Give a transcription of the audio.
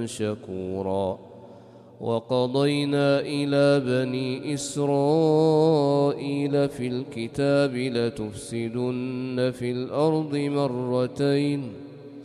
شكورا. وقضينا إلى بني إسرائيل في الكتاب لتفسدن في الأرض مرتين